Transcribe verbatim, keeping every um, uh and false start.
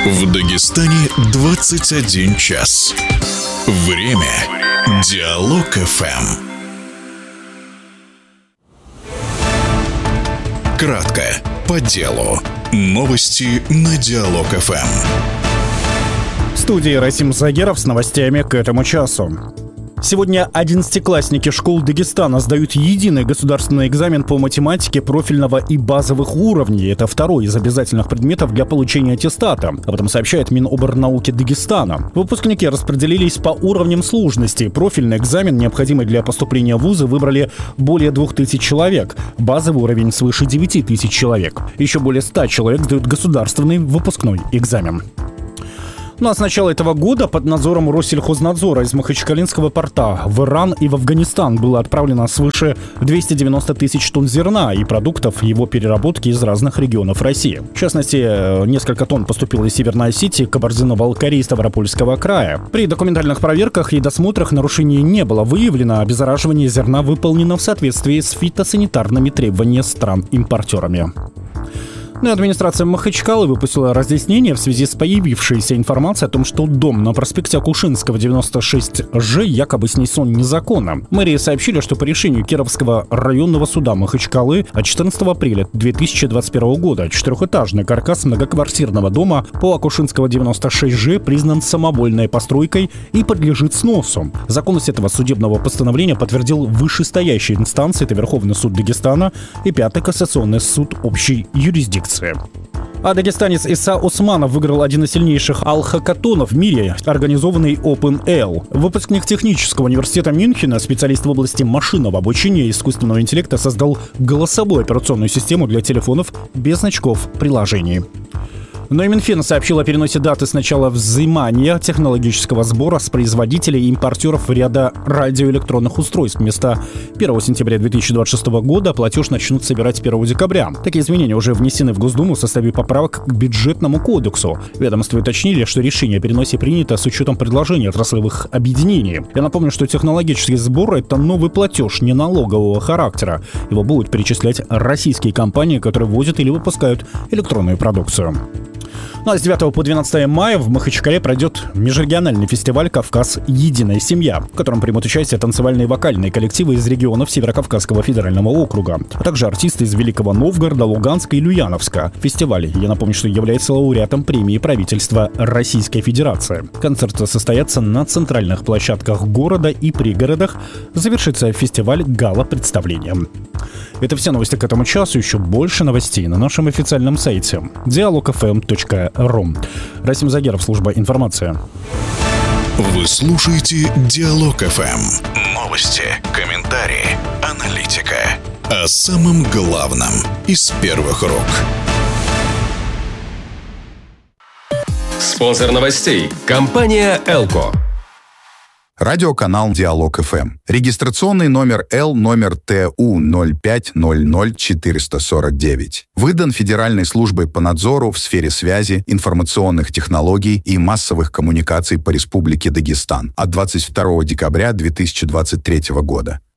В Дагестане двадцать один час. Время Диалог эф эм. Кратко, по делу. Новости на Диалог эф эм. В студии Расим Загеров с новостями к этому часу. Сегодня одиннадцатиклассники школ Дагестана сдают единый государственный экзамен по математике профильного и базовых уровней. Это второй из обязательных предметов для получения аттестата. Об этом сообщает Миноборнауки Дагестана. Выпускники распределились по уровням сложности. Профильный экзамен, необходимый для поступления в вузы, выбрали более двух тысяч человек. Базовый уровень свыше девяти тысяч человек. Еще более ста человек сдают государственный выпускной экзамен. Ну а с начала этого года под надзором Россельхознадзора из Махачкалинского порта в Иран и в Афганистан было отправлено свыше двухсот девяноста тысяч тонн зерна и продуктов его переработки из разных регионов России. В частности, несколько тонн поступило из Северной Осетии, Кабардино-Балкарии и Ставропольского края. При документальных проверках и досмотрах нарушений не было выявлено, обеззараживание зерна выполнено в соответствии с фитосанитарными требованиями стран-импортерами. Ну и администрация Махачкалы выпустила разъяснение в связи с появившейся информацией о том, что дом на проспекте Акушинского, девяносто шесть Ж, якобы снесен незаконно. Мэрии сообщили, что по решению Кировского районного суда Махачкалы от четырнадцатого апреля две тысячи двадцать первого года четырехэтажный каркас многоквартирного дома по Акушинского девяносто шесть Ж признан самовольной постройкой и подлежит сносу. Законность этого судебного постановления подтвердил вышестоящие инстанции, это Верховный суд Дагестана и Пятый кассационный суд общей юрисдикции. А дагестанец Иса Османов выиграл один из сильнейших ал-хакатонов в мире, организованный OpenAL. Выпускник технического университета Мюнхена, специалист в области машинного обучения и искусственного интеллекта, создал голосовую операционную систему для телефонов без значков приложений. Но и Минфин сообщил о переносе даты с начала взимания технологического сбора с производителей и импортеров ряда радиоэлектронных устройств. Вместо первого сентября две тысячи двадцать шестого года платеж начнут собирать первого декабря. Такие изменения уже внесены в Госдуму в составе поправок к бюджетному кодексу. Ведомстве уточнили, что решение о переносе принято с учетом предложений отраслевых объединений. Я напомню, что технологический сбор — это новый платеж не налогового характера. Его будут перечислять российские компании, которые ввозят или выпускают электронную продукцию. Ну а с девятого по двенадцатое мая в Махачкале пройдет межрегиональный фестиваль «Кавказ. Единая семья», в котором примут участие танцевальные и вокальные коллективы из регионов Северокавказского федерального округа, а также артисты из Великого Новгорода, Луганска и Люяновска. Фестиваль, я напомню, что является лауреатом премии правительства Российской Федерации. Концерты состоятся на центральных площадках города и пригородах. Завершится фестиваль гала-представлением. Это все новости к этому часу. Еще больше новостей на нашем официальном сайте диалог эф эм точка ру. Расим Загеров, служба информации. Вы слушаете Диалог эф эм. Новости, комментарии, аналитика. О самом главном из первых рук. Спонсор новостей – компания «Элко». Радиоканал Диалог эф эм. Регистрационный номер Л номер Т У ноль пять ноль ноль четыреста сорок девять. Выдан Федеральной службой по надзору в сфере связи, информационных технологий и массовых коммуникаций по Республике Дагестан от двадцать второго декабря две тысячи двадцать третьего года.